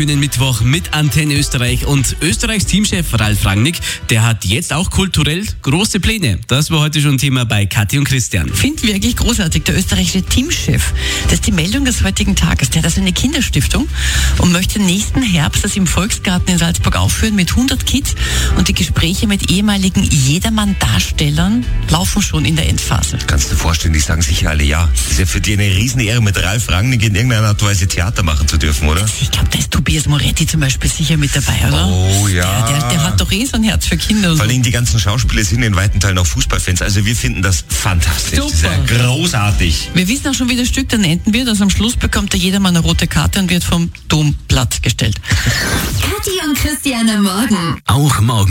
schönen Mittwoch mit Antenne Österreich und Österreichs Teamchef Ralf Rangnick, der hat jetzt auch kulturell große Pläne. Das war heute schon Thema bei Kathi und Christian. Finden wir wirklich großartig, der österreichische Teamchef. Das ist die Meldung des heutigen Tages. Der hat also eine Kinderstiftung und möchte nächsten Herbst das im Volksgarten in Salzburg aufführen mit 100 Kids, und die Gespräche mit ehemaligen Jedermann-Darstellern laufen schon in der Endphase. Kannst du dir vorstellen, die sagen sicher alle ja. Das ist ja für die eine Riesenehre, mit Ralf Rangnick in irgendeiner Art und Weise Theater machen zu dürfen, oder? Ich glaube, da ist Tobias Moretti zum Beispiel sicher mit dabei, oder? Oh ja. Der hat doch so ein Herz für Kinder. Vor allem die ganzen Schauspieler sind in weiten Teilen auch Fußballfans. Also wir finden das fantastisch. Super. Das ist ja großartig. Wir wissen auch schon, wie das Stück dann enden wird. Also am Schluss bekommt da jedermann eine rote Karte und wird vom Domplatz gestellt. Kathi und Christian am Morgen. Auch morgen.